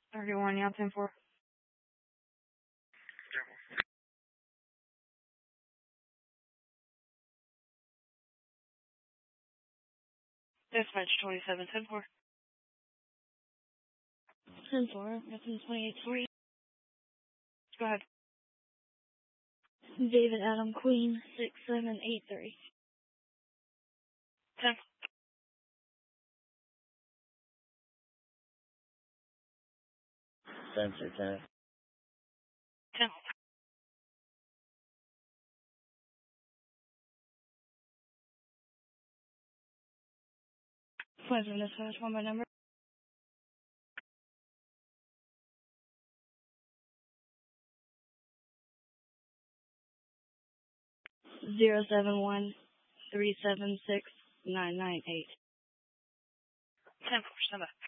31, yeah, 10-4. Dispatch 27, 10-4. 10-4, reference 28-3. Go ahead. David Adam Queen, 6783. 10. Sensor 10. 10. Five minutes, one my number. 071-376-998. 10-4, stand by.